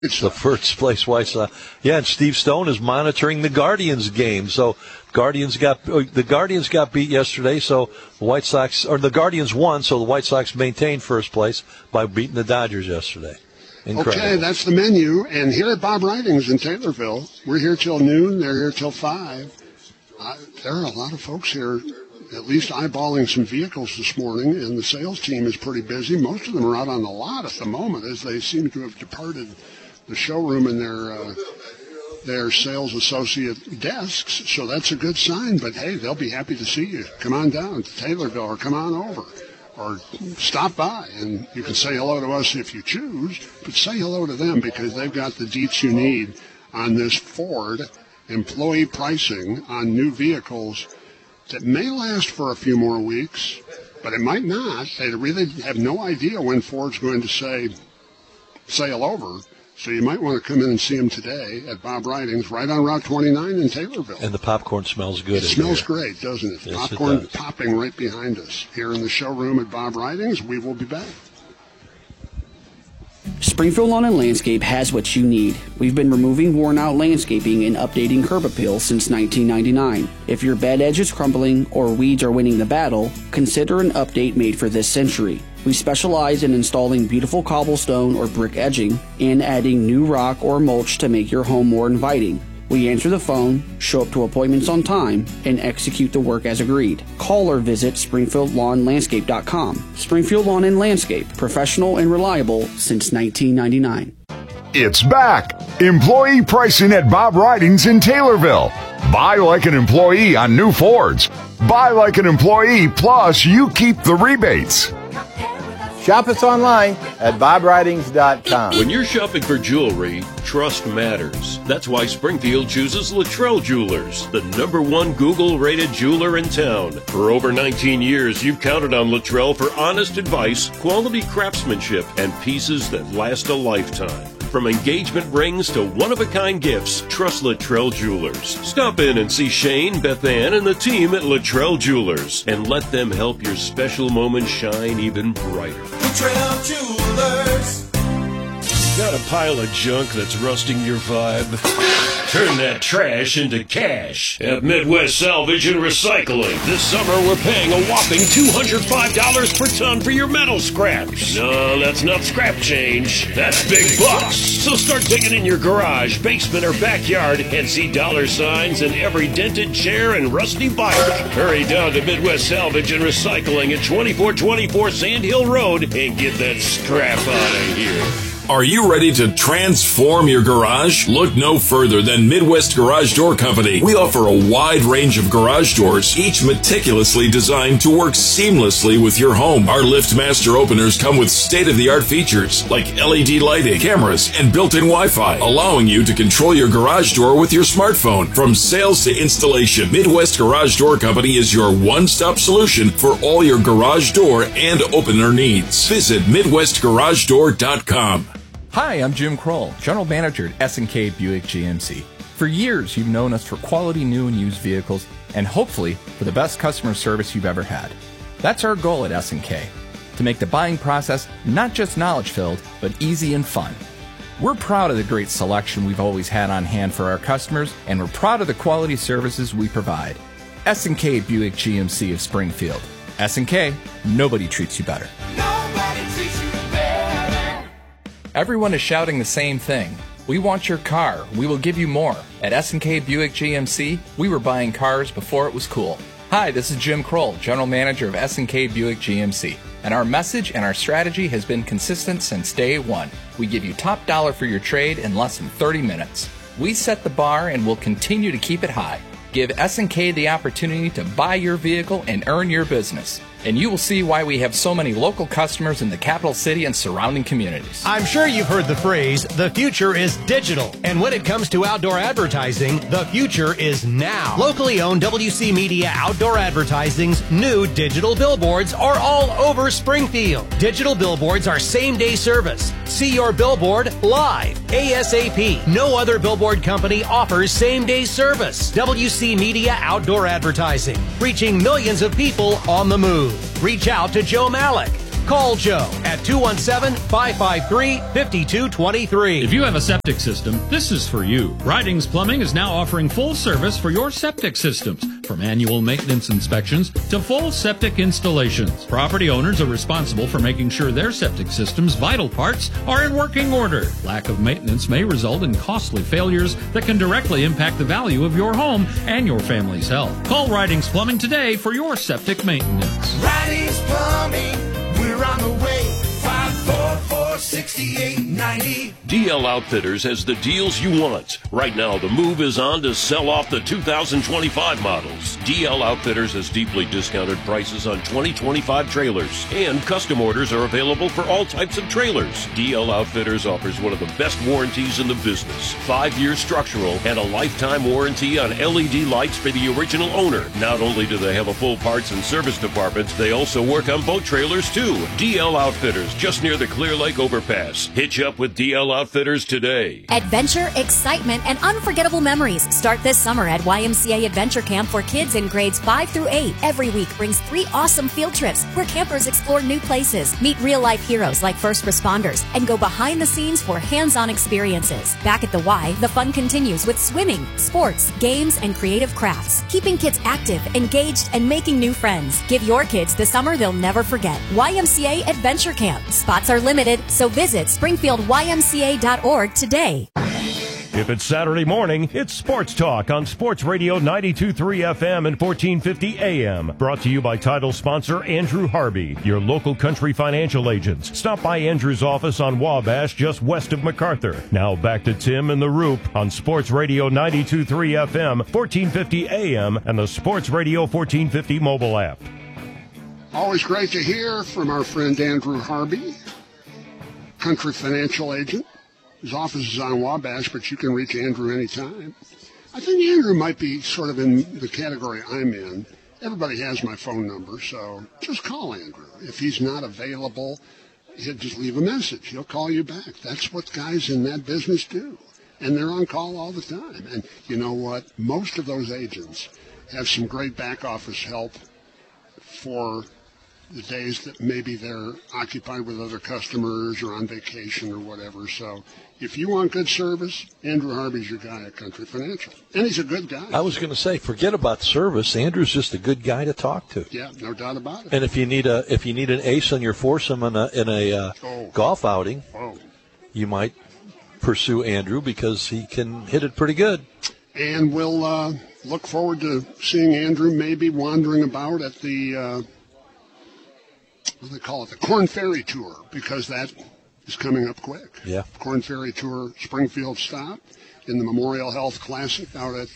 It's the first place White Sox. Yeah, and Steve Stone is monitoring the Guardians game. So the Guardians got beat yesterday. So the Guardians won. So the White Sox maintained first place by beating the Dodgers yesterday. Incredible. Okay, that's the menu. And here at Bob Ridings in Taylorville, we're here till noon. They're here till 5. There are a lot of folks here, at least eyeballing some vehicles this morning, and the sales team is pretty busy. Most of them are out on the lot at the moment, as they seem to have departed the showroom and their sales associate desks, so that's a good sign. But hey, they'll be happy to see you. Come on down to Taylorville, or come on over, or stop by, and you can say hello to us if you choose, but say hello to them, because they've got the deets you need on this Ford employee pricing on new vehicles that may last for a few more weeks, but it might not. They really have no idea when Ford's going to say sail over. So you might want to come in and see them today at Bob Ridings, right on Route 29 in Taylorville. And the popcorn smells good. It smells great, doesn't it? Yes, Popcorn it does. Popping right behind us. Here in the showroom at Bob Ridings, we will be back. Springfield Lawn and Landscape has what you need. We've been removing worn-out landscaping and updating curb appeal since 1999. If your bed edge is crumbling or weeds are winning the battle, consider an update made for this century. We specialize in installing beautiful cobblestone or brick edging and adding new rock or mulch to make your home more inviting. We answer the phone, show up to appointments on time, and execute the work as agreed. Call or visit SpringfieldLawnLandscape.com. Springfield Lawn and Landscape, professional and reliable since 1999. It's back. Employee pricing at Bob Ridings in Taylorville. Buy like an employee on new Fords. Buy like an employee, plus you keep the rebates. Shop us online at bobridings.com. When you're shopping for jewelry, trust matters. That's why Springfield chooses Luttrell Jewelers, the #1 Google-rated jeweler in town. For over 19 years, you've counted on Luttrell for honest advice, quality craftsmanship, and pieces that last a lifetime. From engagement rings to one-of-a-kind gifts, trust Luttrell Jewelers. Stop in and see Shane, Beth Ann, and the team at Luttrell Jewelers, and let them help your special moments shine even brighter. Luttrell Jewelers. Got a pile of junk that's rusting your vibe? Turn that trash into cash at Midwest Salvage and Recycling. This summer, we're paying a whopping $205 per ton for your metal scraps. No, that's not scrap change. That's big bucks. So start digging in your garage, basement, or backyard and see dollar signs in every dented chair and rusty bike. Hurry down to Midwest Salvage and Recycling at 2424 Sand Hill Road and get that scrap out of here. Are you ready to transform your garage? Look no further than Midwest Garage Door Company. We offer a wide range of garage doors, each meticulously designed to work seamlessly with your home. Our LiftMaster openers come with state-of-the-art features like LED lighting, cameras, and built-in Wi-Fi, allowing you to control your garage door with your smartphone. From sales to installation, Midwest Garage Door Company is your one-stop solution for all your garage door and opener needs. Visit MidwestGarageDoor.com. Hi, I'm Jim Kroll, General Manager at S&K Buick GMC. For years, you've known us for quality new and used vehicles, and hopefully for the best customer service you've ever had. That's our goal at S&K, to make the buying process not just knowledge-filled, but easy and fun. We're proud of the great selection we've always had on hand for our customers, and we're proud of the quality services we provide. S&K Buick GMC of Springfield. S&K, nobody treats you better. Everyone is shouting the same thing. We want your car. We will give you more. At S&K Buick GMC, we were buying cars before it was cool. Hi, this is Jim Kroll, General Manager of S&K Buick GMC. And our message and our strategy has been consistent since day one. We give you top dollar for your trade in less than 30 minutes. We set the bar and will continue to keep it high. Give S&K the opportunity to buy your vehicle and earn your business. And you will see why we have so many local customers in the capital city and surrounding communities. I'm sure you've heard the phrase, the future is digital. And when it comes to outdoor advertising, the future is now. Locally owned WC Media Outdoor Advertising's new digital billboards are all over Springfield. Digital billboards are same-day service. See your billboard live, ASAP. No other billboard company offers same-day service. WC Media Outdoor Advertising, reaching millions of people on the move. Reach out to Joe Malik, Call Joe at 217-553-5223. If you have a septic system, this is for you. Ridings Plumbing is now offering full service for your septic systems, from annual maintenance inspections to full septic installations. Property owners are responsible for making sure their septic system's vital parts are in working order. Lack of maintenance may result in costly failures that can directly impact the value of your home and your family's health. Call Ridings Plumbing today for your septic maintenance. Ridings Plumbing, we're on the way. 544-6890. DL Outfitters has the deals you want. Right now, the move is on to sell off the 2025 models. DL Outfitters has deeply discounted prices on 2025 trailers, and custom orders are available for all types of trailers. DL Outfitters offers one of the best warranties in the business. 5-year structural and a lifetime warranty on LED lights for the original owner. Not only do they have a full parts and service department, they also work on boat trailers too. DL Outfitters, just near the Clear Lake overpass. Hitch up with DL Outfitters today. Adventure, excitement, and unforgettable memories start this summer at YMCA Adventure Camp for kids in grades 5 through 8. Every week brings 3 awesome field trips where campers explore new places, meet real-life heroes like first responders, and go behind the scenes for hands-on experiences. Back at the Y, the fun continues with swimming, sports, games, and creative crafts, keeping kids active, engaged, and making new friends. Give your kids the summer they'll never forget. YMCA Adventure Camp. Spots are limited, so visit springfieldymca.org today. If it's Saturday morning, it's Sports Talk on Sports Radio 92.3 FM and 1450 AM. Brought to you by title sponsor Andrew Harvey, your local country financial agents. Stop by Andrew's office on Wabash, just west of MacArthur. Now back to Tim and the Roop on Sports Radio 92.3 FM, 1450 AM, and the Sports Radio 1450 mobile app. Always great to hear from our friend Andrew Harvey, country financial agent. His office is on Wabash, but you can reach Andrew anytime. I think Andrew might be sort of in the category I'm in. Everybody has my phone number, so just call Andrew. If he's not available, he'll just leave a message. He'll call you back. That's what guys in that business do. And they're on call all the time. And you know what? Most of those agents have some great back office help for the days that maybe they're occupied with other customers or on vacation or whatever. So if you want good service, Andrew Harvey's your guy at Country Financial. And he's a good guy. I was going to say, forget about service. Andrew's just a good guy to talk to. Yeah, no doubt about it. And if you need an ace on your foursome in a golf outing, you might pursue Andrew because he can hit it pretty good. And we'll look forward to seeing Andrew maybe wandering about at the what do they call it, the Corn Ferry Tour, because that is coming up quick. Yeah. Corn Ferry Tour Springfield stop in the Memorial Health Classic out at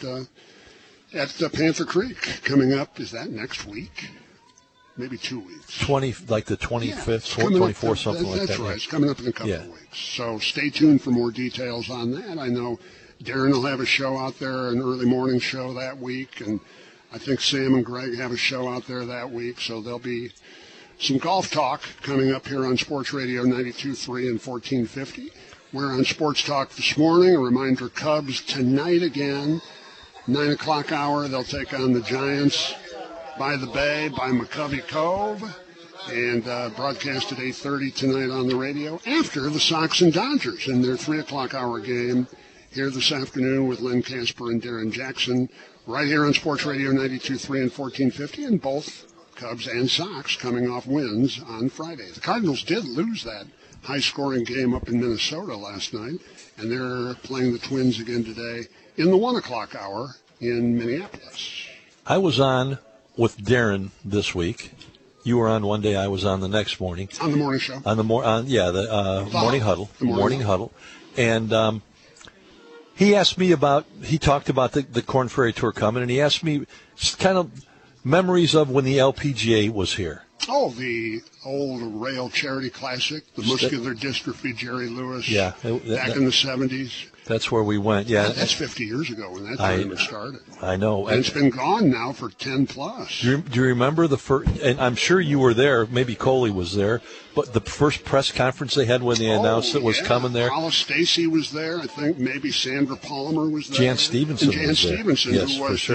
Panther Creek coming up. Is that next week? Maybe 2 weeks. Like the 25th, 24th, something like that. That's right. It's coming up in a couple of weeks. So stay tuned for more details on that. I know Darren will have a show out there, an early morning show that week, and I think Sam and Greg have a show out there that week, so there'll be some golf talk coming up here on Sports Radio 92.3 and 1450. We're on Sports Talk this morning. A reminder, Cubs tonight again, 9 o'clock hour. They'll take on the Giants by the Bay, by McCovey Cove, and broadcast at 8:30 tonight on the radio after the Sox and Dodgers in their 3 o'clock hour game here this afternoon with Len Casper and Darren Jackson right here on Sports Radio 92.3 and 1450, and both Cubs and Sox coming off wins on Friday. The Cardinals did lose that high-scoring game up in Minnesota last night, and they're playing the Twins again today in the 1 o'clock hour in Minneapolis. I was on with Darren this week. You were on one day. I was on the next morning. On the morning show. On the morning huddle. The morning huddle. And he asked me he talked about the Corn Ferry Tour coming, and he asked me kind of memories of when the LPGA was here. Oh, the old Rail Charity Classic, the muscular dystrophy Jerry Lewis. Yeah, back in the 70s. That's where we went. Yeah, that's 50 years ago when that tournament started. I know, and it's been gone now for 10 plus. Do you remember the first? And I'm sure you were there. Maybe Coley was there. But the first press conference they had when they announced it was coming there. Paula Stacey was there. I think maybe Sandra Palmer was there. Jan Stevenson. And Jan Stevenson, yes, who was for sure.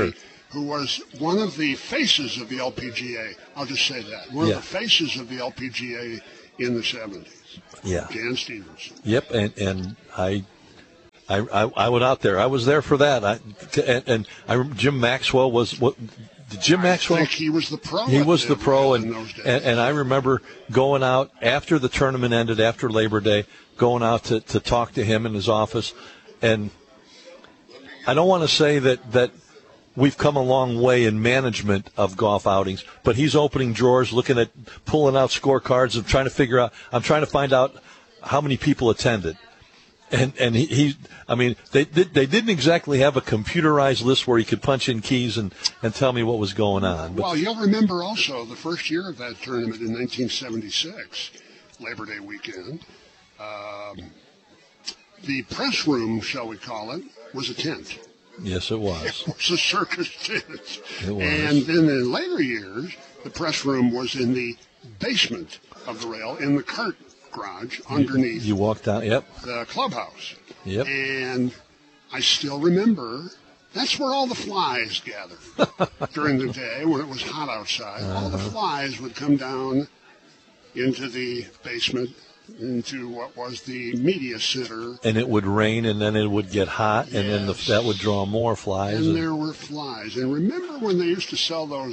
who was one of the faces of the LPGA. I'll just say that. One of the faces of the LPGA in the 70s. Yeah. Jan Stevenson. Yep, and I went out there. I was there for that. Jim Maxwell was what? Jim Maxwell? I think he was the pro. He was the pro, in those days. and I remember going out after the tournament ended, after Labor Day, going out to talk to him in his office. And I don't want to say that we've come a long way in management of golf outings, but he's opening drawers, pulling out scorecards and trying to figure out. I'm trying to find out how many people attended. And they didn't exactly have a computerized list where he could punch in keys and tell me what was going on. Well, you'll remember also the first year of that tournament in 1976, Labor Day weekend. The press room, shall we call it, was a tent. Yes, it was. It was a circus tent. It was. And then in later years, the press room was in the basement of the rail, in the cart garage underneath. You walked out, the clubhouse. Yep. And I still remember that's where all the flies gathered during the day when it was hot outside. All the flies would come down into the basement, into what was the media center. And it would rain, and then it would get hot, and then that would draw more flies. And there were flies. And remember when they used to sell those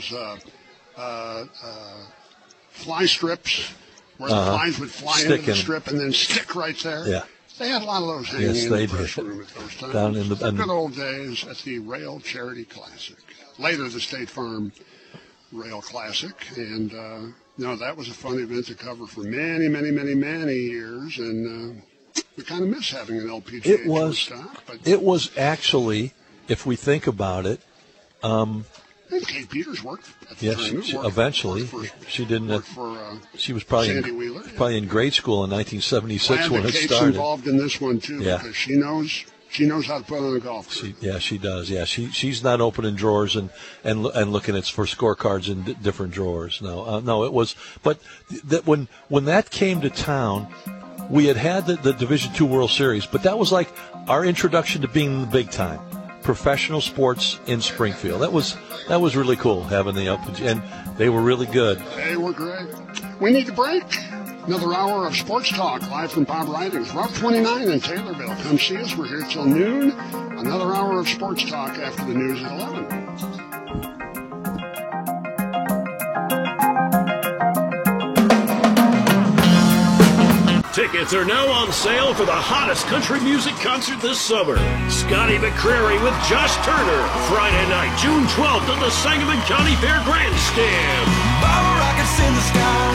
fly strips, where the flies would fly into the strip and then stick right there? Yeah. They had a lot of those hanging in the press room at those times. Down in the good old days at the Rail Charity Classic. Later, the State Farm Rail Classic. And, that was a fun event to cover for many, many, many, many years. And we kind of miss having an LPGA shortstop. It was actually, if we think about it, and Kate Peters worked at the time. Eventually. She didn't. She was probably in grade school in 1976 when it Kate's started. Involved in this one too, because she knows how to put on a golf course. She does. Yeah, she's not opening drawers and looking for scorecards in different drawers. No, it was. But when that came to town, we had the Division II World Series, but that was like our introduction to being the big time. Professional sports in Springfield. That was really cool having the LPGA, and they were really good. They were great. We need to break. Another hour of sports talk live from Bob Ridings, Route 29 in Taylorville. Come see us. We're here till noon. Another hour of sports talk after the news at 11. Tickets are now on sale for the hottest country music concert this summer. Scotty McCreery with Josh Turner. Friday night, June 12th at the Sangamon County Fair Grandstand. Bottle rockets in the sky,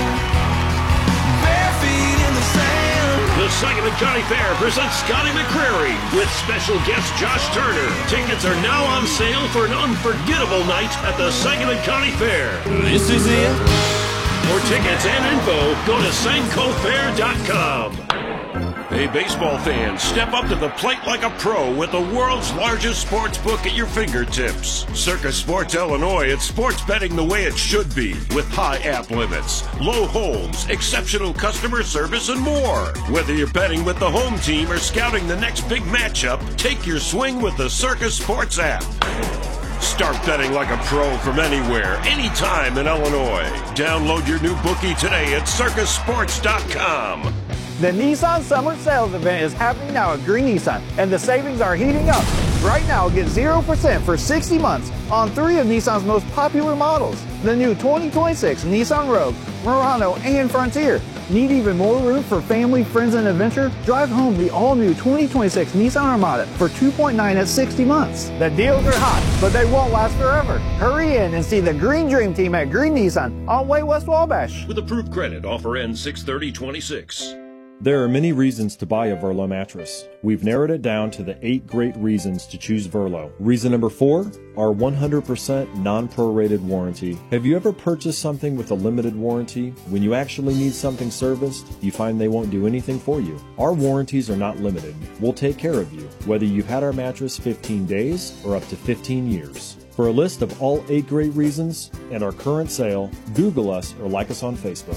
bare feet in the sand. The Sangamon County Fair presents Scotty McCreery with special guest Josh Turner. Tickets are now on sale for an unforgettable night at the Sangamon County Fair. This is it. For tickets and info, go to sancofair.com. Hey, baseball fans, step up to the plate like a pro with the world's largest sports book at your fingertips. Circus Sports Illinois, it's sports betting the way it should be, with high app limits, low holds, exceptional customer service, and more. Whether you're betting with the home team or scouting the next big matchup, take your swing with the Circus Sports app. Start betting like a pro from anywhere, anytime in Illinois. Download your new bookie today at circusports.com. The Nissan Summer Sales Event is happening now at Green Nissan, and the savings are heating up. Right now, get 0% for 60 months on 3 of Nissan's most popular models. The new 2026 Nissan Rogue, Murano, and Frontier. Need even more room for family, friends, and adventure? Drive home the all-new 2026 Nissan Armada for $2.9 at 60 months. The deals are hot, but they won't last forever. Hurry in and see the Green Dream Team at Green Nissan on Way West Wabash. With approved credit, offer ends 6/30/26. There are many reasons to buy a Verlo mattress. We've narrowed it down to the 8 great reasons to choose Verlo. Reason number 4, our 100% non-prorated warranty. Have you ever purchased something with a limited warranty? When you actually need something serviced, you find they won't do anything for you. Our warranties are not limited. We'll take care of you, whether you've had our mattress 15 days or up to 15 years. For a list of all 8 great reasons and our current sale, Google us or like us on Facebook.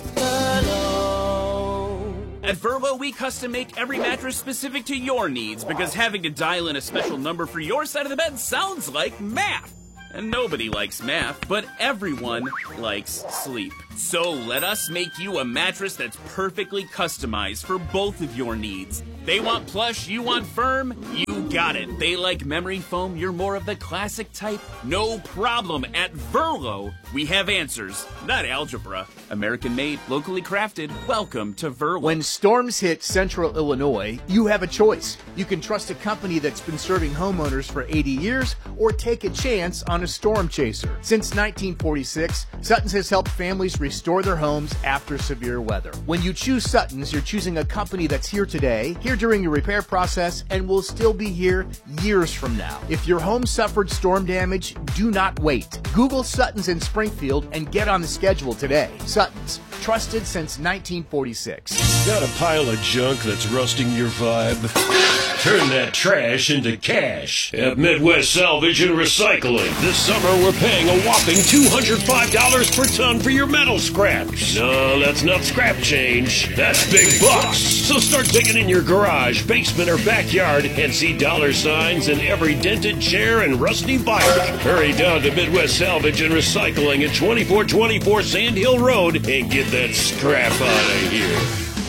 At Verlo, we custom make every mattress specific to your needs because having to dial in a special number for your side of the bed sounds like math. And nobody likes math, but everyone likes sleep. So let us make you a mattress that's perfectly customized for both of your needs. They want plush, you want firm? You got it. They like memory foam, you're more of the classic type? No problem. At Verlo, we have answers, not algebra. American made, locally crafted. Welcome to Verlo. When storms hit central Illinois, you have a choice. You can trust a company that's been serving homeowners for 80 years or take a chance on a storm chaser. Since 1946, Sutton's has helped families restore their homes after severe weather. When you choose Sutton's, you're choosing a company that's here today, here during your repair process, and will still be here years from now. If your home suffered storm damage, do not wait. Google Sutton's in Springfield and get on the schedule today. Sutton's, trusted since 1946. Got a pile of junk that's rusting your vibe? Turn that trash into cash at Midwest Salvage and Recycling. This summer, we're paying a whopping $205 per ton for your metal scraps. No, that's not scrap change. That's big bucks. So start digging in your garage, basement, or backyard and see dollar signs in every dented chair and rusty bike. Hurry down to Midwest Salvage and Recycling at 2424 Sand Hill Road and get that scrap out of here.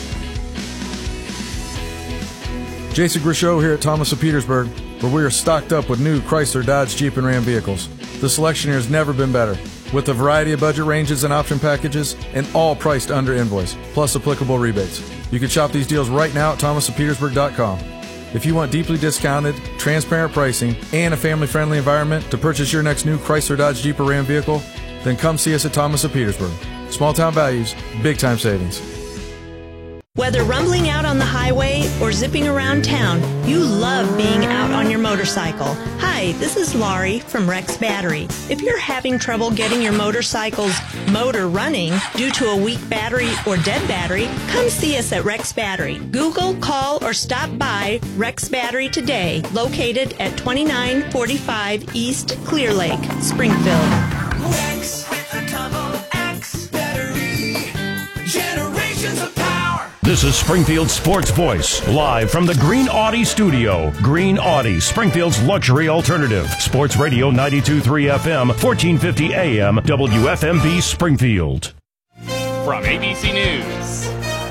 Jason Grishow here at Thomas of Petersburg, where we are stocked up with new Chrysler, Dodge, Jeep, and Ram vehicles. The selection here has never been better, with a variety of budget ranges and option packages, and all priced under invoice, plus applicable rebates. You can shop these deals right now at thomasofpetersburg.com. If you want deeply discounted, transparent pricing, and a family-friendly environment to purchase your next new Chrysler, Dodge, Jeep, or Ram vehicle, then come see us at Thomas of Petersburg. Small-town values, big-time savings. Whether rumbling out on the highway or zipping around town, you love being out on your motorcycle. Hi, this is Laurie from Rex Battery. If you're having trouble getting your motorcycle's motor running due to a weak battery or dead battery, come see us at Rex Battery. Google, call, or stop by Rex Battery today, located at 2945 East Clear Lake, Springfield. Rex, double X battery, generations of power. This is Springfield Sports Voice, live from the Green Audi studio. Green Audi, Springfield's luxury alternative. Sports Radio 92.3 FM, 1450 AM, WFMB Springfield. From ABC News,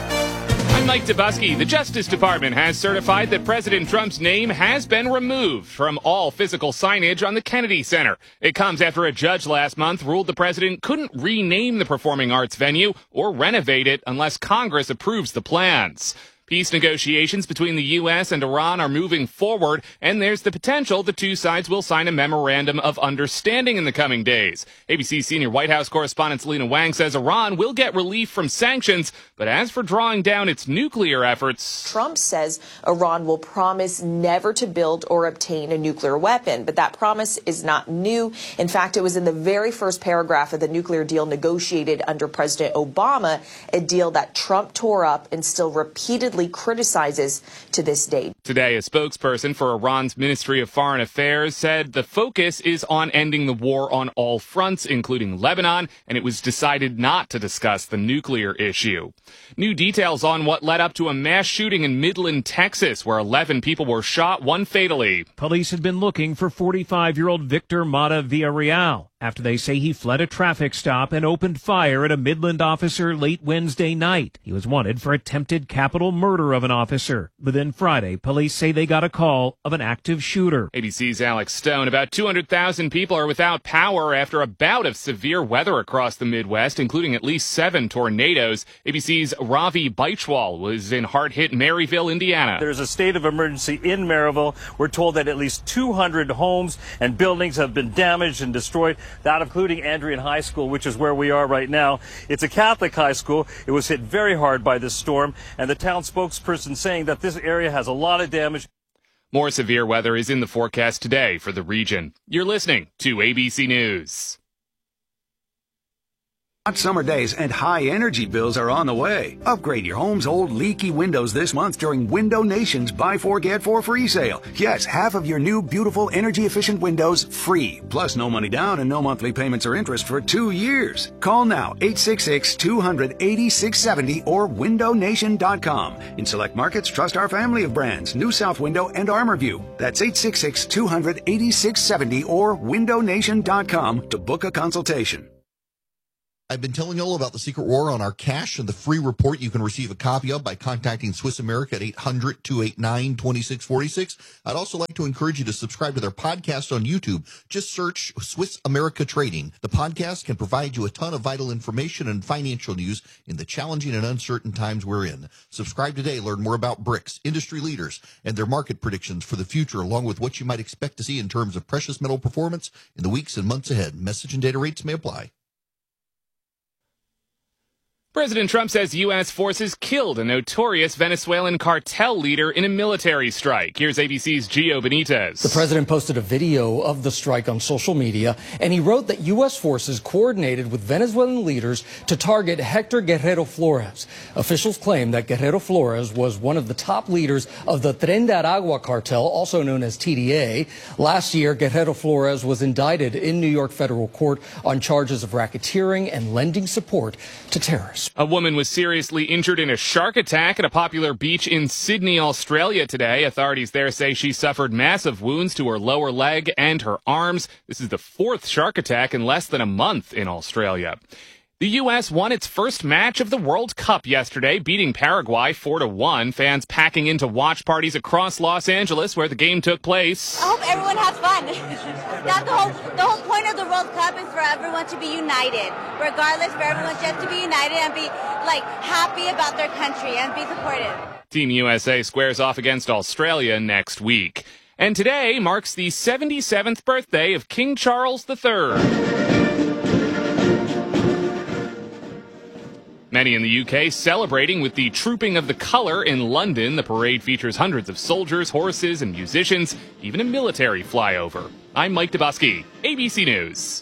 I'm Mike Dubusky. The Justice Department has certified that President Trump's name has been removed from all physical signage on the Kennedy Center. It comes after a judge last month ruled the president couldn't rename the performing arts venue or renovate it unless Congress approves the plans. Peace negotiations between the U.S. and Iran are moving forward, and there's the potential the two sides will sign a memorandum of understanding in the coming days. ABC senior White House correspondent Selena Wang says Iran will get relief from sanctions, but as for drawing down its nuclear efforts... Trump says Iran will promise never to build or obtain a nuclear weapon, but that promise is not new. In fact, it was in the very first paragraph of the nuclear deal negotiated under President Obama, a deal that Trump tore up and still repeatedly criticizes to this date. Today, a spokesperson for Iran's Ministry of Foreign Affairs said the focus is on ending the war on all fronts, including Lebanon, and it was decided not to discuss the nuclear issue. New details on what led up to a mass shooting in Midland, Texas, where 11 people were shot, one fatally. Police had been looking for 45-year-old Victor Mata Villarreal after they say he fled a traffic stop and opened fire at a Midland officer late Wednesday night. He was wanted for attempted capital murder of an officer. But then Friday, police say they got a call of an active shooter. ABC's Alex Stone. About 200,000 people are without power after a bout of severe weather across the Midwest, including at least 7 tornadoes. ABC's Ravi Baichwal was in hard-hit Maryville, Indiana. There's a state of emergency in Maryville. We're told that at least 200 homes and buildings have been damaged and destroyed. That including Andrean High School, which is where we are right now. It's a Catholic high school. It was hit very hard by this storm, and the town spokesperson saying that this area has a lot of damage. More severe weather is in the forecast today for the region. You're listening to ABC News. Hot summer days and high energy bills are on the way. Upgrade your home's old leaky windows this month during Window Nation's Buy 4 Get 4 free sale. Yes, half of your new beautiful energy efficient windows free. Plus no money down and no monthly payments or interest for 2 years. Call now 866-200-8670 or windownation.com. In select markets, trust our family of brands, New South Window and ArmorView. That's 866-200-8670 or windownation.com to book a consultation. I've been telling you all about the Secret War on our cash and the free report you can receive a copy of by contacting Swiss America at 800-289-2646. I'd also like to encourage you to subscribe to their podcast on YouTube. Just search Swiss America Trading. The podcast can provide you a ton of vital information and financial news in the challenging and uncertain times we're in. Subscribe today. Learn more about BRICS, industry leaders, and their market predictions for the future, along with what you might expect to see in terms of precious metal performance in the weeks and months ahead. Message and data rates may apply. President Trump says U.S. forces killed a notorious Venezuelan cartel leader in a military strike. Here's ABC's Gio Benitez. The president posted a video of the strike on social media, and he wrote that U.S. forces coordinated with Venezuelan leaders to target Hector Guerrero Flores. Officials claim that Guerrero Flores was one of the top leaders of the Tren de Aragua cartel, also known as TDA. Last year, Guerrero Flores was indicted in New York federal court on charges of racketeering and lending support to terrorists. A woman was seriously injured in a shark attack at a popular beach in Sydney, Australia today. Authorities there say she suffered massive wounds to her lower leg and her arms. This is the fourth shark attack in less than a month in Australia. The U.S. won its first match of the World Cup yesterday, beating Paraguay 4-1. Fans packing into watch parties across Los Angeles where the game took place. I hope everyone has fun. That's the whole point of the World Cup is for everyone to be united. Regardless, for everyone just to be united and be happy about their country and be supportive. Team USA squares off against Australia next week. And today marks the 77th birthday of King Charles III. Many in the UK celebrating with the Trooping of the Colour in London. The parade features hundreds of soldiers, horses, and musicians, even a military flyover. I'm Mike Dubusky, ABC News.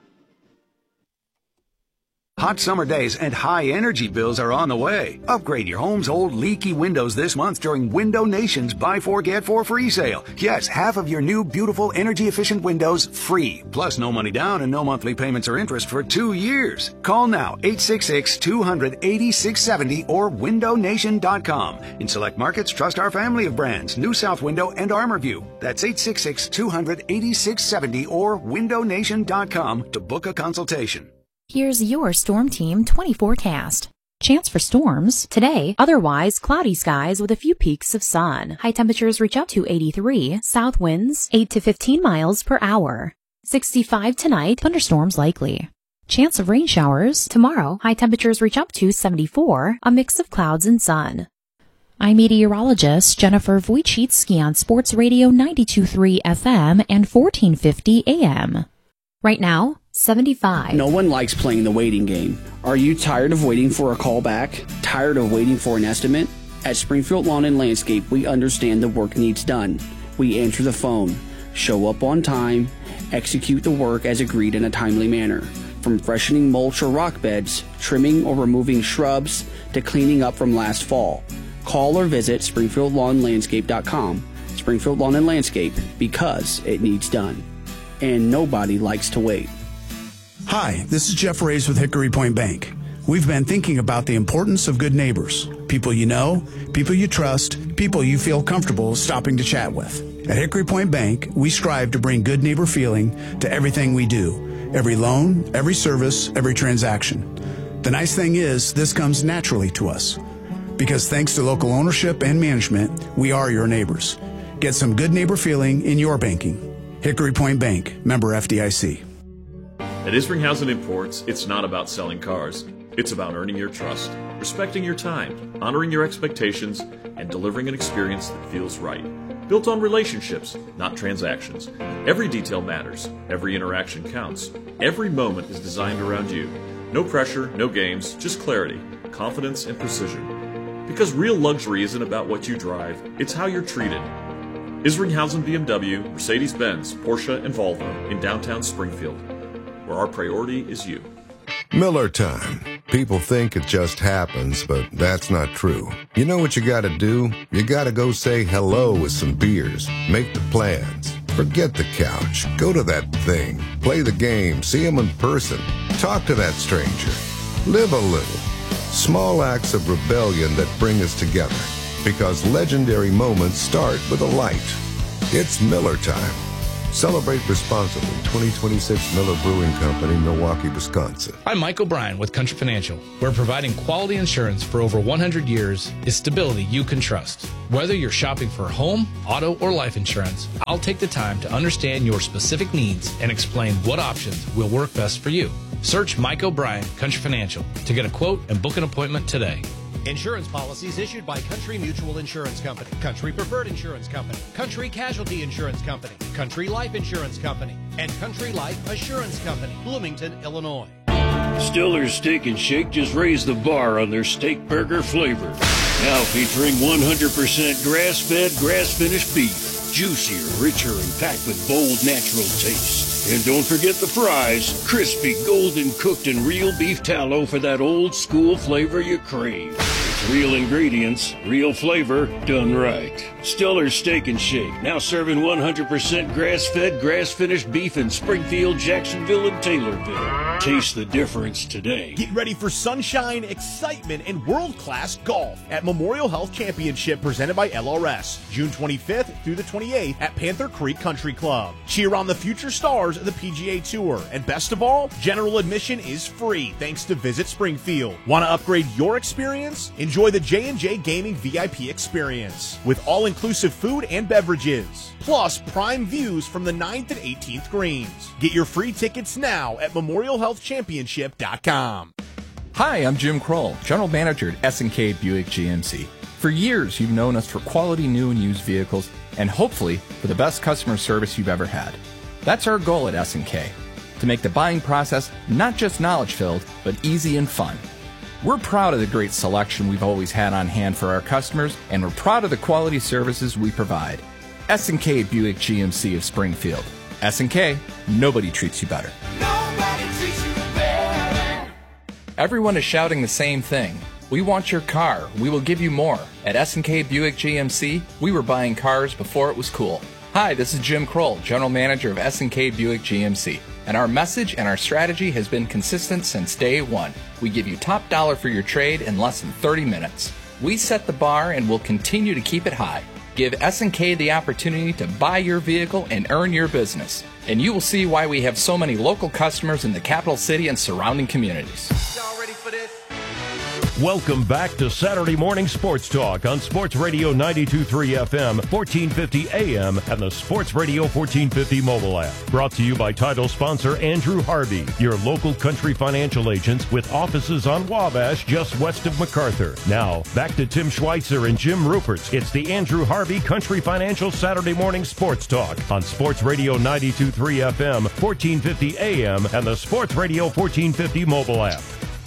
Hot summer days and high energy bills are on the way. Upgrade your home's old leaky windows this month during Window Nation's Buy 4 Get 4 free sale. Yes, half of your new beautiful energy efficient windows free. Plus no money down and no monthly payments or interest for 2 years. Call now 866-200-8670 or windownation.com. In select markets, trust our family of brands, New South Window and ArmorView. That's 866-200-8670 or windownation.com to book a consultation. Here's your Storm Team 20 forecast. Chance for storms. Today, otherwise cloudy skies with a few peaks of sun. High temperatures reach up to 83. South winds 8 to 15 miles per hour. 65 tonight. Thunderstorms likely. Chance of rain showers. Tomorrow, high temperatures reach up to 74. A mix of clouds and sun. I'm meteorologist Jennifer Wojcicki on Sports Radio 92.3 FM and 1450 AM. Right now, 75. No one likes playing the waiting game. Are you tired of waiting for a call back? Tired of waiting for an estimate? At Springfield Lawn and Landscape, we understand the work needs done. We answer the phone, show up on time, execute the work as agreed in a timely manner. From freshening mulch or rock beds, trimming or removing shrubs, to cleaning up from last fall. Call or visit SpringfieldLawnLandscape.com. Springfield Lawn and Landscape, because it needs done. And nobody likes to wait. Hi, this is Jeff Reyes with Hickory Point Bank. We've been thinking about the importance of good neighbors. People you know, people you trust, people you feel comfortable stopping to chat with. At Hickory Point Bank, we strive to bring good neighbor feeling to everything we do. Every loan, every service, every transaction. The nice thing is, this comes naturally to us. Because thanks to local ownership and management, we are your neighbors. Get some good neighbor feeling in your banking. Hickory Point Bank, member FDIC. At Isringhausen Imports, it's not about selling cars. It's about earning your trust, respecting your time, honoring your expectations, and delivering an experience that feels right. Built on relationships, not transactions. Every detail matters. Every interaction counts. Every moment is designed around you. No pressure, no games, just clarity, confidence, and precision. Because real luxury isn't about what you drive, it's how you're treated. Isringhausen BMW, Mercedes-Benz, Porsche, and Volvo in downtown Springfield, where our priority is you. Miller time. People think it just happens, but that's not true. You know what you gotta do? You gotta go say hello with some beers. Make the plans. Forget the couch. Go to that thing. Play the game. See him in person. Talk to that stranger. Live a little. Small acts of rebellion that bring us together. Because legendary moments start with a light. It's Miller time. Celebrate responsibly. 2026 Miller Brewing Company, Milwaukee, Wisconsin. I'm Mike O'Brien with Country Financial, where providing quality insurance for over 100 years is stability you can trust. Whether you're shopping for home, auto, or life insurance, I'll take the time to understand your specific needs and explain what options will work best for you. Search Mike O'Brien, Country Financial, to get a quote and book an appointment today. Insurance policies issued by Country Mutual Insurance Company, Country Preferred Insurance Company, Country Casualty Insurance Company, Country Life Insurance Company, and Country Life Assurance Company, Bloomington, Illinois. Stiller's Steak and Shake just raised the bar on their steak burger flavor. Now featuring 100% grass-fed, grass-finished beef. Juicier, richer, and packed with bold, natural taste. And don't forget the fries. Crispy, golden cooked, and real beef tallow for that old school flavor you crave. It's real ingredients, real flavor, done right. Stiller's Steak and Shake, now serving 100% grass-fed, grass-finished beef in Springfield, Jacksonville, and Taylorville. Taste the difference today. Get ready for sunshine, excitement, and world-class golf at Memorial Health Championship presented by LRS, June 25th through the 28th at Panther Creek Country Club. Cheer on the future stars of the PGA Tour, and best of all, general admission is free thanks to Visit Springfield. Want to upgrade your experience? Enjoy the J&J Gaming VIP experience with all-inclusive food and beverages, plus prime views from the 9th and 18th greens. Get your free tickets now at memorialhealthchampionship.com. Hi, I'm Jim Kroll, General Manager at S&K Buick GMC. For years, you've known us for quality new and used vehicles, and hopefully for the best customer service you've ever had. That's our goal at S&K, to make the buying process not just knowledge-filled, but easy and fun. We're proud of the great selection we've always had on hand for our customers, and we're proud of the quality services we provide. S&K Buick GMC of Springfield. S&K, nobody treats you better. Everyone is shouting the same thing. We want your car. We will give you more. At S&K Buick GMC, we were buying cars before it was cool. Hi, this is Jim Kroll, General Manager of S&K Buick GMC. And our message and our strategy has been consistent since day one. We give you top dollar for your trade in less than 30 minutes. We set the bar and will continue to keep it high. Give S&K the opportunity to buy your vehicle and earn your business. And you will see why we have so many local customers in the capital city and surrounding communities. Y'all ready for this? Welcome back to Saturday Morning Sports Talk on Sports Radio 92.3 FM, 1450 AM, and the Sports Radio 1450 mobile app. Brought to you by title sponsor Andrew Harvey, your local country financial agents with offices on Wabash just west of MacArthur. Now, back to Tim Schweitzer and Jim Rupert. It's the Andrew Harvey Country Financial Saturday Morning Sports Talk on Sports Radio 92.3 FM, 1450 AM, and the Sports Radio 1450 mobile app.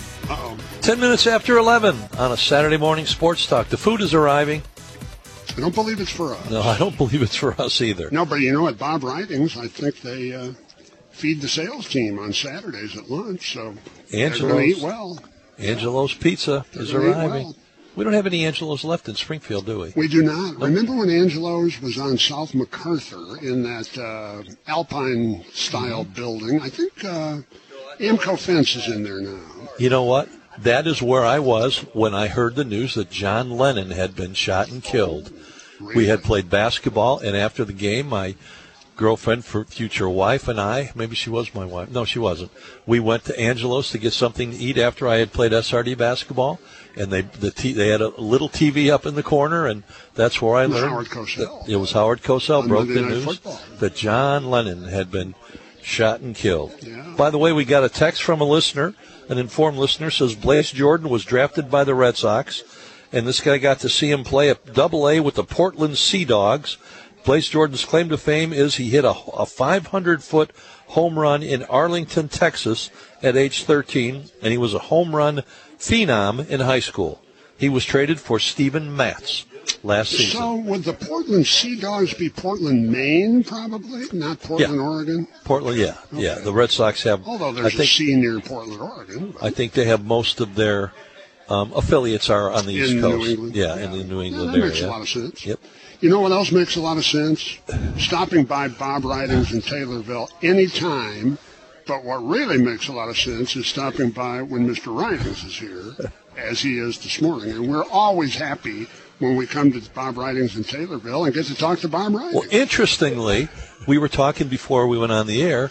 10 minutes after 11 on a Saturday morning sports talk. The food is arriving. I don't believe it's for us. No, I don't believe it's for us either. No, but you know, at Bob Ridings, I think they feed the sales team on Saturdays at lunch, so they're going to eat well. Angelo's Pizza is arriving. Well. We don't have any Angelo's left in Springfield, do we? We do not. Nope. Remember when Angelo's was on South MacArthur in that Alpine-style building? I think Amco Fence is in there now. You know what? That is where I was when I heard the news that John Lennon had been shot and killed. Really? We had played basketball, and after the game, my girlfriend, future wife, and I, maybe she was my wife. No, she wasn't. We went to Angelo's to get something to eat after I had played SRD basketball, and they had a little TV up in the corner, and that's where I learned. Howard Cosell. It was Howard Cosell broke the news football. That John Lennon had been shot and killed. Yeah. By the way, we got a text from a listener. An informed listener says Blaze Jordan was drafted by the Red Sox, and this guy got to see him play at Double-A with the Portland Sea Dogs. Blaze Jordan's claim to fame is he hit a 500-foot home run in Arlington, Texas at age 13, and he was a home run phenom in high school. He was traded for Steven Matz. last season. So would the Portland Sea Dogs be Portland, Maine, probably, not Portland, Oregon? Portland, yeah. Okay. Yeah. The Red Sox have. Although there's a sea near Portland, Oregon. I think they have most of their affiliates are on the East Coast. New England. Yeah, in the New England that area. Makes a lot of sense. Yep. You know what else makes a lot of sense? Stopping by Bob Ridings in Taylorville anytime. But what really makes a lot of sense is stopping by when Mr. Ridings is here, as he is this morning. And we're always happy when we come to Bob Ridings in Taylorville and get to talk to Bob Ridings. Well, interestingly, we were talking before we went on the air.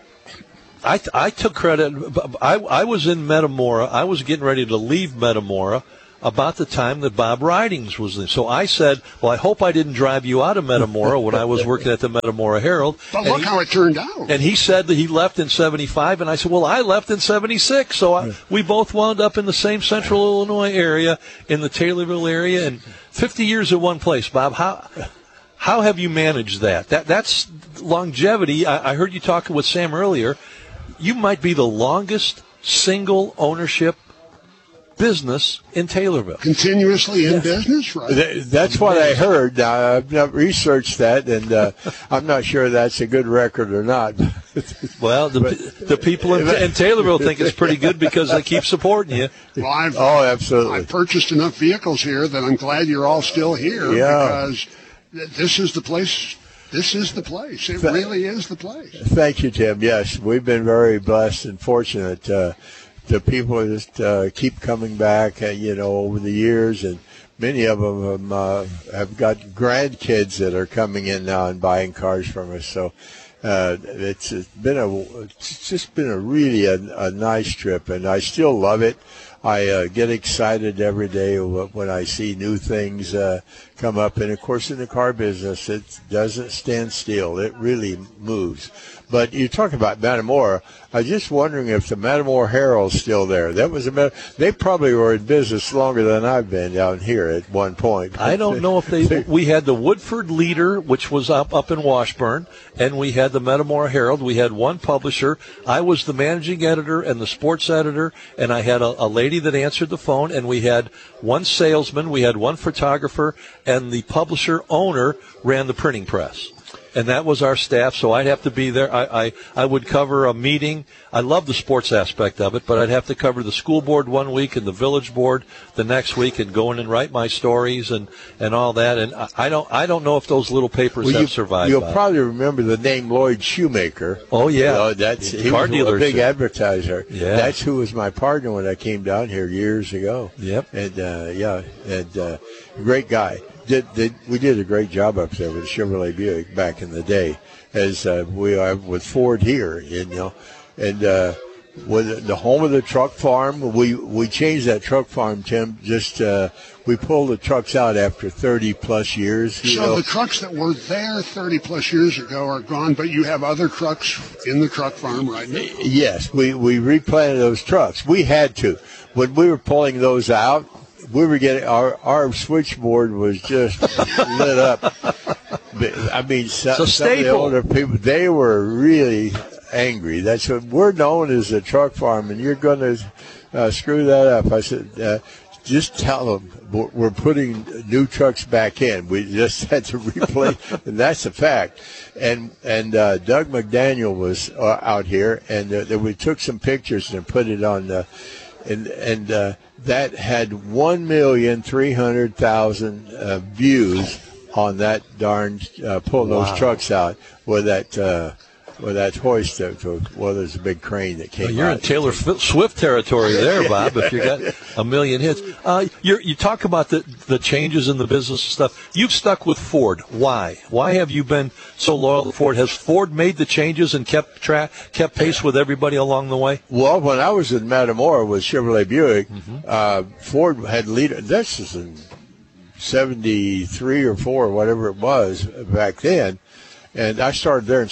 I took credit. I was in Metamora. I was getting ready to leave Metamora about the time that Bob Ridings was there. So I said, well, I hope I didn't drive you out of Metamora when I was working at the Metamora Herald. But look how it turned out. And he said that he left in 75, and I said, well, I left in 76. So we both wound up in the same central Illinois area, in the Taylorville area, and 50 years at one place. Bob, how have you managed that? That's longevity. I heard you talking with Sam earlier. You might be the longest single ownership business in Taylorville. Continuously in business, right? That's what I heard. I've not researched that, and I'm not sure that's a good record or not. Well, the people in Taylorville think it's pretty good because they keep supporting you. Well, absolutely. I've purchased enough vehicles here that I'm glad you're all still here because this is the place. This is the place. It really is the place. Thank you, Tim. Yes, we've been very blessed and fortunate. The people just keep coming back, over the years, and many of them have got grandkids that are coming in now and buying cars from us. So it's just been a really nice trip, and I still love it. I get excited every day when I see new things come up. And, of course, in the car business, it doesn't stand still. It really moves. But you talk about Metamora. I was just wondering if the Metamora Herald's still there. They probably were in business longer than I've been down here at one point. I don't know if we had the Woodford Leader, which was up in Washburn, and we had the Metamora Herald. We had one publisher. I was the managing editor and the sports editor, and I had a lady that answered the phone, and we had one salesman, we had one photographer, and the publisher owner ran the printing press. And that was our staff, so I'd have to be there. I would cover a meeting. I love the sports aspect of it, but I'd have to cover the school board one week and the village board the next week, and go in and write my stories and all that. And I don't know if those little papers have survived. You'll probably remember the name Lloyd Shoemaker. Oh yeah, he was a big advertiser. Yeah, that's who was my partner when I came down here years ago. Yep, and great guy. We did a great job up there with Chevrolet Buick back in the day, as we are with Ford here, and with the home of the truck farm. We changed that truck farm, Tim. Just we pulled the trucks out after 30 plus years. So the trucks that were there 30 plus years ago are gone, but you have other trucks in the truck farm right now. Yes, we replanted those trucks. We had to. When we were pulling those out, we were getting our switchboard was just lit up. I mean, some of the older people, they were really angry. That's what we're known as a truck farm, and you're going to screw that up. I said, just tell them we're putting new trucks back in. We just had to replace, and that's a fact. And Doug McDaniel was out here, and we took some pictures and put it on that had 1,300,000 views on that darn pulling those trucks out with that hoist. There's a big crane that came out. You're in Taylor Swift territory there, Bob, if you got a million hits. You talk about the changes in the business stuff. You've stuck with Ford. Why? Why have you been so loyal to Ford? Has Ford made the changes and kept pace with everybody along the way? Well, when I was in Metamora with Chevrolet Buick, Ford had leader. This is in 73 or 4, whatever it was back then. And I started there in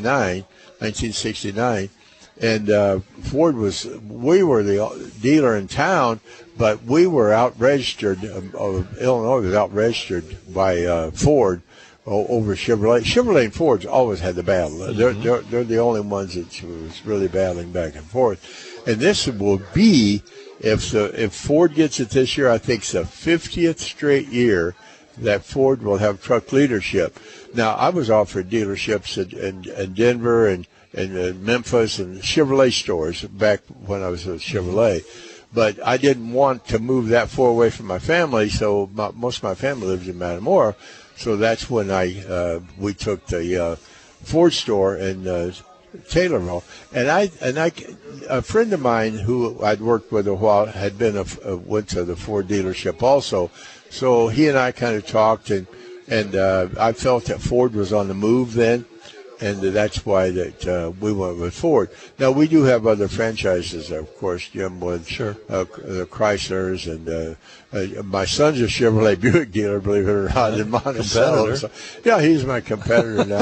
1969, and Ford we were the dealer in town, but we were out-registered, Illinois was out-registered by Ford over Chevrolet. Chevrolet and Ford's always had the battle. They're the only ones that was really battling back and forth. And this will be, if Ford gets it this year, I think it's the 50th straight year that Ford will have truck leadership. Now, I was offered dealerships in Denver and Memphis and Chevrolet stores back when I was at Chevrolet. But I didn't want to move that far away from my family, so most of my family lives in Matamora. So that's when we took the Ford store in Taylorville. And a friend of mine who I'd worked with a while had went to the Ford dealership also. So he and I kind of talked, and I felt that Ford was on the move then. And that's why that we went with Ford. Now, we do have other franchises, of course, Jim, with the Chryslers. And my son's a Chevrolet Buick dealer, believe it or not, in Monticello. So, yeah, he's my competitor now.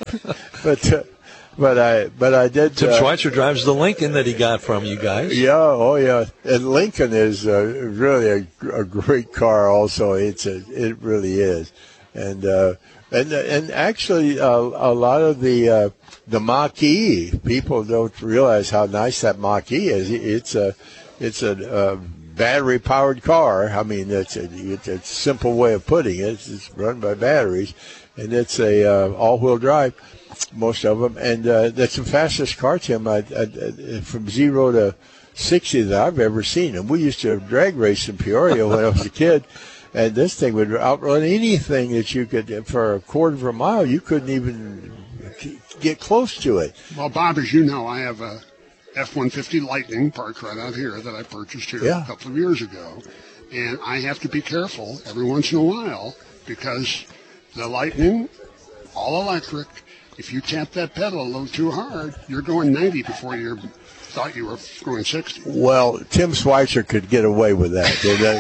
But I did. Tim Schweitzer drives the Lincoln that he got from you guys. Yeah, oh yeah, and Lincoln is really a great car. Also, it really is, and actually a lot of the Mach-E, people don't realize how nice that Mach-E is. It's a battery powered car. I mean, it's a simple way of putting it. It's run by batteries, and it's a all-wheel drive. Most of them, and that's the fastest car, Tim, from 0 to 60 that I've ever seen. And we used to drag race in Peoria when I was a kid, and this thing would outrun anything that you could. For a quarter of a mile, you couldn't even get close to it. Well, Bob, as you know, I have a F-150 Lightning parked right out here that I purchased here a couple of years ago, and I have to be careful every once in a while because the Lightning, all electric. If you tap that pedal a little too hard, you're going 90 before you thought you were going 60. Well, Tim Schweitzer could get away with that.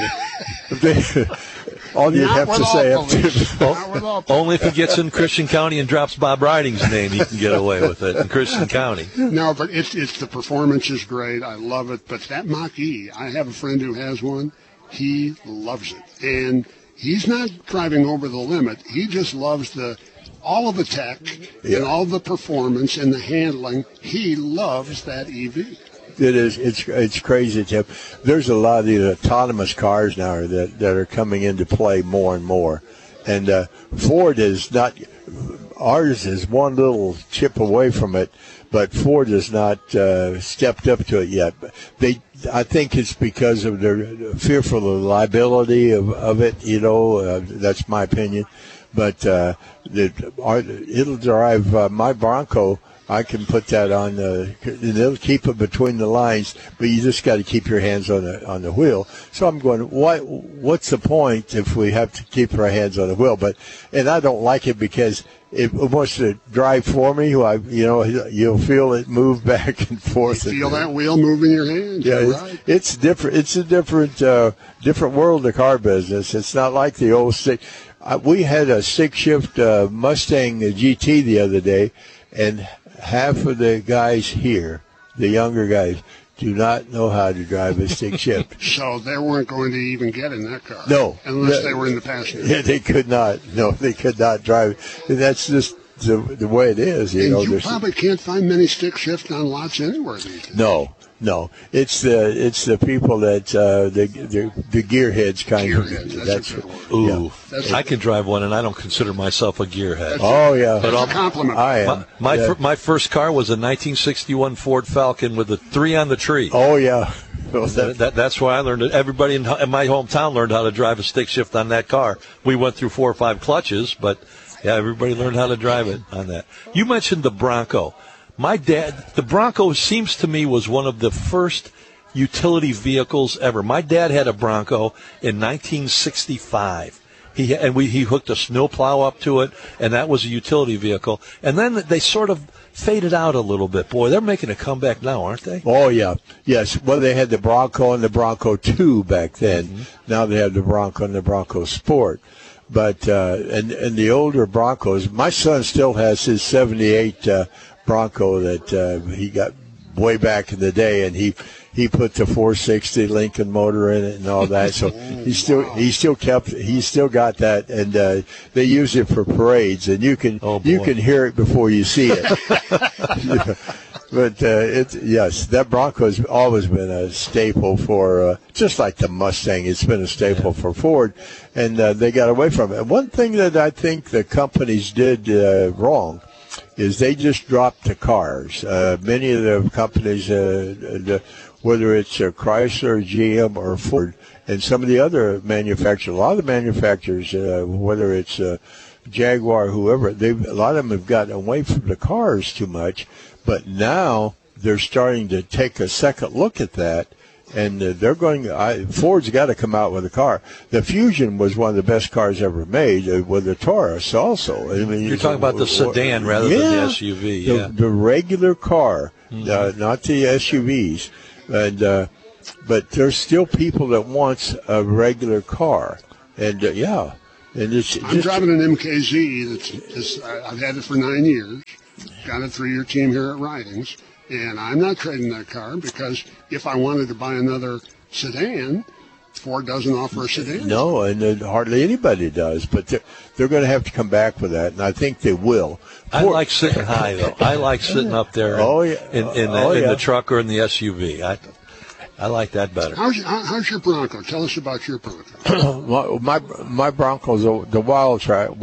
All you'd have to say only if he gets in Christian County and drops Bob Riding's name, he can get away with it in Christian County. No, but it's the performance is great. I love it. But that Mach-E, I have a friend who has one. He loves it. And he's not driving over the limit. He just loves all of the tech and all the performance and the handling. He loves that EV. It is. It's crazy, Tim. There's a lot of these autonomous cars now that are coming into play more and more. And Ford is not. Ours is one little chip away from it, but Ford has not stepped up to it yet. I think it's because of their fearful of the liability of it. That's my opinion. But it'll drive my Bronco. I can put that on and it'll keep it between the lines, but you just got to keep your hands on the wheel. So I'm going, what's the point if we have to keep our hands on the wheel? And I don't like it because it wants to drive for me. You'll feel it move back and forth. You feel that wheel moving your hands. Yeah, right. It's different. It's a different world of car business. It's not like the old stick. We had a stick-shift Mustang GT the other day, and half of the guys here, the younger guys, do not know how to drive a stick shift. So they weren't going to even get in that car. No. Unless they were in the passenger. Yeah, they could not. No, they could not drive. And that's just the way it is. You probably can't find many stick shifts on lots anywhere these days. No. It's the people that the gearheads kind of. That's I can drive one, and I don't consider myself a gearhead. But a compliment. I am. My first car was a 1961 Ford Falcon with a 3 on the tree. Oh yeah. That's why I learned it. Everybody in my hometown learned how to drive a stick shift on that car. We went through 4 or 5 clutches, but yeah, everybody learned how to drive it on that. You mentioned the Bronco. My dad, the Bronco seems to me was one of the first utility vehicles ever. My dad had a Bronco in 1965. He hooked a snowplow up to it, and that was a utility vehicle. And then they sort of faded out a little bit. Boy, they're making a comeback now, aren't they? Oh, yeah. Yes. Well, they had the Bronco and the Bronco 2 back then. Mm-hmm. Now they have the Bronco and the Bronco Sport. But and the older Broncos, my son still has his 78 Bronco that he got way back in the day, and he put the 460 Lincoln motor in it and all that. So he still got that, and they use it for parades, and you can hear it before you see it. But yes, that Bronco's always been a staple for, just like the Mustang, it's been a staple for Ford, and they got away from it. One thing that I think the companies did wrong is they just dropped the cars. Many of the companies, whether it's Chrysler, GM, or Ford, and some of the other manufacturers, a lot of the manufacturers, whether it's Jaguar, whoever, a lot of them have gotten away from the cars too much. But now they're starting to take a second look at that, and they're going. Ford's got to come out with a car. The Fusion was one of the best cars ever made, with the Taurus also. I mean, you're talking about the sedan rather than the SUV. The regular car, not the SUVs. And but there's still people that wants a regular car, and And I'm driving an MKZ. I've had it for 9 years. Got a 3-year team here at Ridings, and I'm not trading that car because if I wanted to buy another sedan, Ford doesn't offer a sedan. No, and hardly anybody does, but they're going to have to come back with that, and I think they will. I like sitting high, though. I like sitting up there in the truck or in the SUV. I like that better. How's your Bronco? Tell us about your Bronco. my Bronco's the wild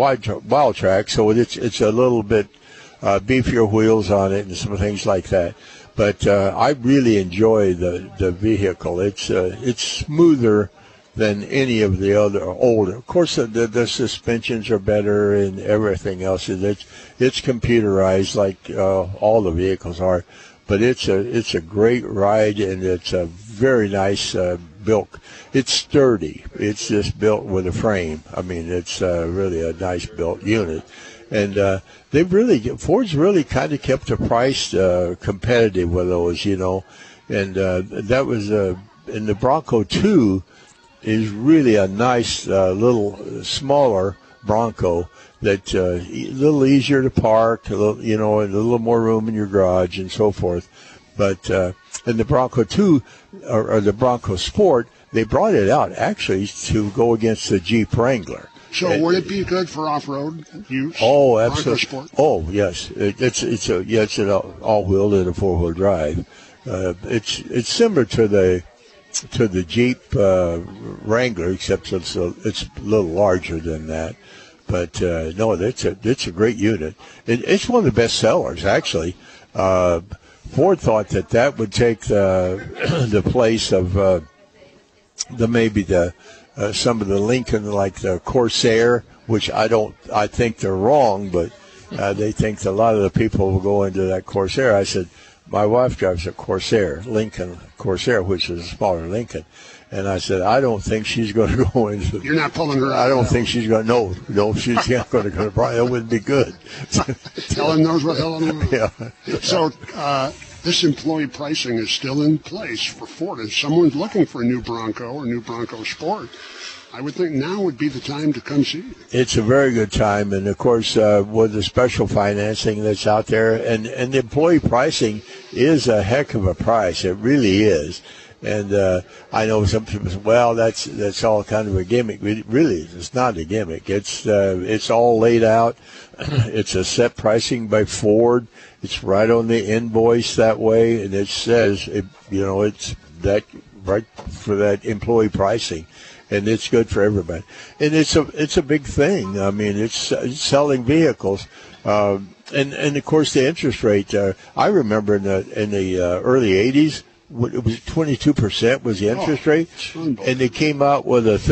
track, so it's a little bit beefier wheels on it and some things like that. But I really enjoy the vehicle. It's smoother than any of the other older. Of course, the suspensions are better and everything else. It's computerized like all the vehicles are. But it's a great ride, and it's a very nice built. It's sturdy. It's just built with a frame. I mean, it's really a nice built unit. And Ford's really kind of kept the price competitive with those, And that was, and the Bronco 2 is really a nice little smaller Bronco that's a little easier to park, a little more room in your garage and so forth. But and the Bronco 2 or the Bronco Sport, they brought it out actually to go against the Jeep Wrangler. So would it be good for off-road use? Oh, absolutely. Oh, yes. It's an all-wheel and a four-wheel drive. It's similar to the Jeep Wrangler, except it's a little larger than that. But no, it's a great unit. It's one of the best sellers, actually. Ford thought that would take the place of some of the Lincoln, like the Corsair, which I think they're wrong, but they think a lot of the people will go into that Corsair. I said, my wife drives a Corsair, Lincoln Corsair, which is a smaller Lincoln. And I said, I don't think she's going to go into. You're not pulling her out. I don't think she's going to. No, she's not going to go. That wouldn't be good. Helen knows what Helen wants. Yeah. So this employee pricing is still in place for Ford. If someone's looking for a new Bronco or new Bronco Sport, I would think now would be the time to come see you. It's a very good time, and of course, with the special financing that's out there, and the employee pricing is a heck of a price. It really is. And I know some people say, well, that's all kind of a gimmick. It really is. It's not a gimmick. It's all laid out. It's a set pricing by Ford. It's right on the invoice that way, and it says, it's that right for that employee pricing. And it's good for everybody. And it's a big thing. I mean, it's selling vehicles. And of course, the interest rate, I remember in the early 80s, it was 22% was the interest rate. And they came out with a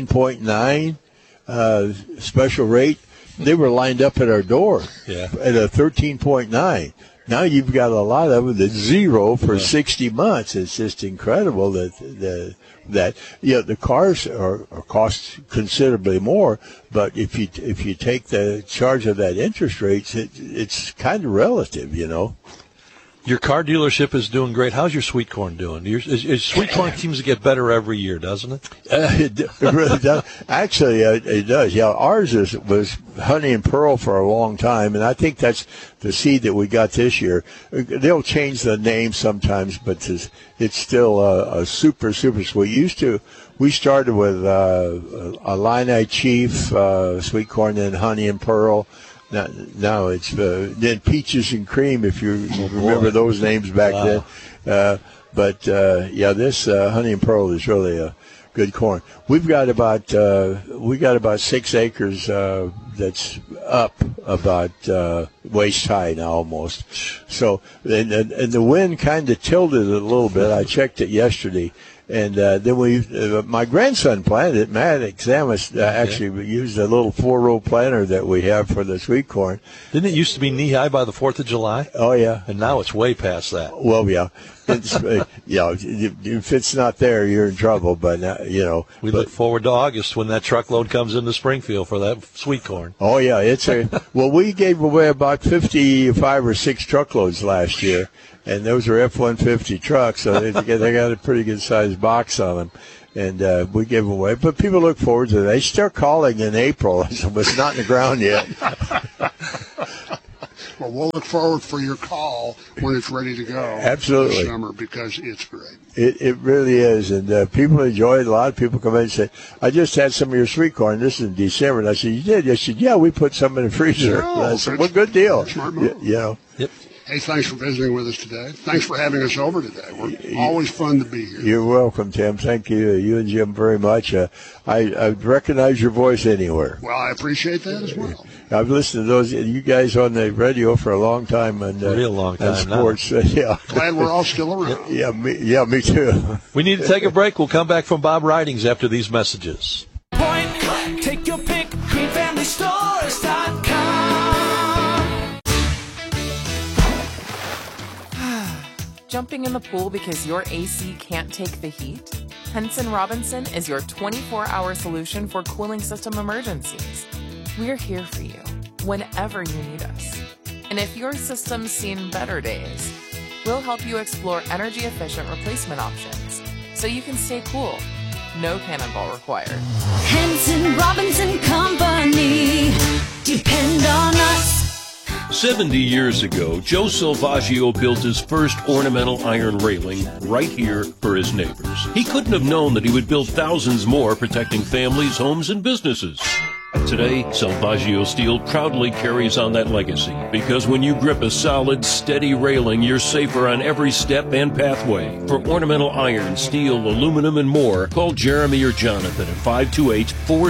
13.9 special rate. They were lined up at our door at a 13.9. Now you've got a lot of them that's zero for 60 months. It's just incredible that the cars are cost considerably more. But if you take the charge of that interest rate, it's kind of relative, Your car dealership is doing great. How's your sweet corn doing? Sweet corn seems to get better every year, doesn't it? It really does. Actually, it does. Yeah, ours was honey and pearl for a long time, and I think that's the seed that we got this year. They'll change the name sometimes, but it's still a super, super sweet. We started with Illini Chief, sweet corn, then honey and pearl. Now it's then Peaches and Cream, if you remember those names back then. But this Honey and Pearl is really a good corn. We've got about 6 acres that's up about waist high now almost. So and the wind kind of tilted it a little bit. I checked it yesterday. And then my grandson planted it. Matt Examus actually used a little 4-row planter that we have for the sweet corn. Didn't it used to be knee high by the 4th of July? Oh yeah, and now it's way past that. Well, yeah, it's, if it's not there, you're in trouble. But we look forward to August when that truckload comes into Springfield for that sweet corn. Oh yeah, we gave away about 55 or 6 truckloads last year. And those are F-150 trucks, so they got a pretty good-sized box on them. And we give them away. But people look forward to it. They start calling in April, so it's not in the ground yet. Well, we'll look forward for your call when it's ready to go. Absolutely. This summer, because it's great. It really is. And people enjoy it. A lot of people come in and say, I just had some of your sweet corn. This is in December. And I said, you did? I said, yeah, we put some in the freezer. No, I said, well, good deal. Smart move. Yep. Hey, thanks for visiting with us today. Thanks for having us over today. We're always fun to be here. You're welcome, Tim. Thank you and Jim very much. I recognize your voice anywhere. Well, I appreciate that as well. I've listened to you guys on the radio for a long time. And a real long time sports. Now. Glad we're all still around. Me too. We need to take a break. We'll come back from Bob Ridings after these messages. Point, take your pick, greenfamilystores.com. Jumping in the pool because your AC can't take the heat? Henson Robinson is your 24-hour solution for cooling system emergencies. We're here for you whenever you need us. And if your system's seen better days, we'll help you explore energy-efficient replacement options so you can stay cool. No cannonball required. Henson Robinson Company. Depend on us. 70 years ago, Joe Salvaggio built his first ornamental iron railing right here for his neighbors. He couldn't have known that he would build thousands more protecting families, homes, and businesses. Today, Salvaggio Steel proudly carries on that legacy because when you grip a solid, steady railing, you're safer on every step and pathway. For ornamental iron, steel, aluminum, and more, call Jeremy or Jonathan at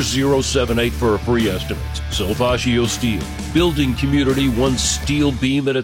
528-4078 for a free estimate. Salvaggio Steel, building community one steel beam at a